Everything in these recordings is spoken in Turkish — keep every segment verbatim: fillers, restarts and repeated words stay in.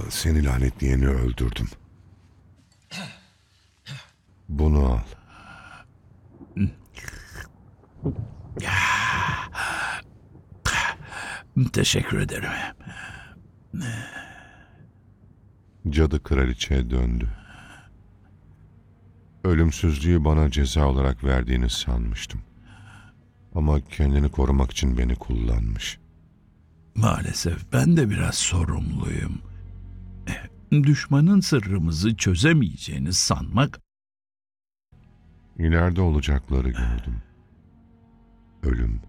Seni lanetleyeni öldürdüm. Bunu al. Teşekkür ederim. Cadı kraliçeye döndü. Ölümsüzlüğü bana ceza olarak verdiğini sanmıştım. Ama kendini korumak için beni kullanmış. Maalesef ben de biraz sorumluyum. Düşmanın sırrımızı çözemeyeceğini sanmak... İleride olacakları gördüm. Ölüm.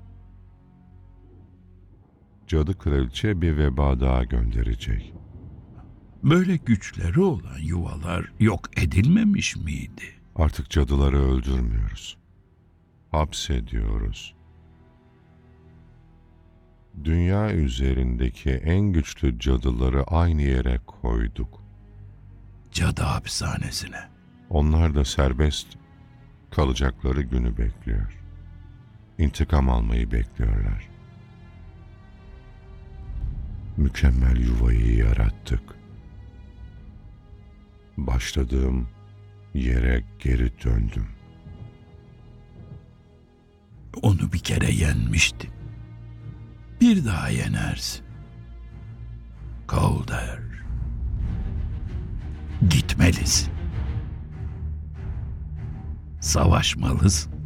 Cadı kraliçe bir veba daha gönderecek. Böyle güçleri olan yuvalar yok edilmemiş miydi? Artık cadıları öldürmüyoruz. Hapsediyoruz. Dünya üzerindeki en güçlü cadıları aynı yere koyduk. Cadı hapishanesine. Onlar da serbest kalacakları günü bekliyor. İntikam almayı bekliyorlar. Mükemmel yuvayı yarattık. Başladığım yere geri döndüm. Onu bir kere yenmiştin. Bir daha yenersin. Calder. Gitmelisin. Savaşmalısın.